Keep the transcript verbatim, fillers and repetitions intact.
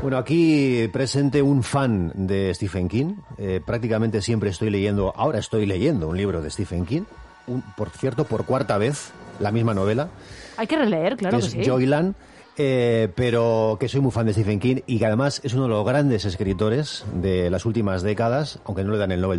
Bueno, aquí presente un fan de Stephen King. Eh, prácticamente siempre estoy leyendo, ahora estoy leyendo un libro de Stephen King. Un, por cierto, por cuarta vez, la misma novela. Hay que releer, claro que, que sí. Es Joyland. Eh, pero que soy muy fan de Stephen King y que además es uno de los grandes escritores de las últimas décadas, aunque no le dan el Nobel